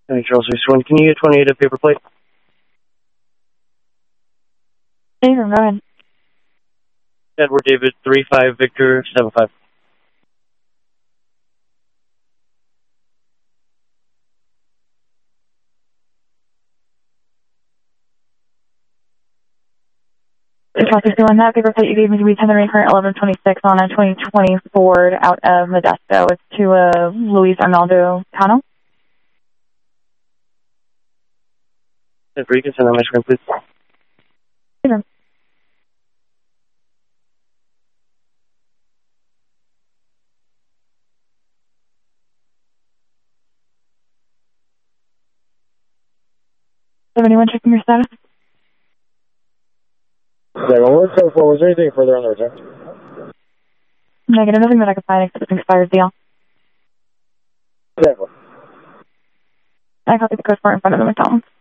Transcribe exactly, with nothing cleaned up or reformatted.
Hey, Charles one, can you get twenty-eight at paper plate? Hey, go ahead. Edward David, three five Victor, seven five. On that paper plate you gave me to be ten the current eleven twenty-six on a twenty twenty Ford out of Modesto. It's to uh, Luis Arnaldo Cano. If you can send on my screen, please. Sure. Have anyone checking your status? Yeah, well, we're code four. Was there anything further on the return? Negative, nothing that I can find except an expired deal. Exactly. I copy the code for it in front of the McDonald's.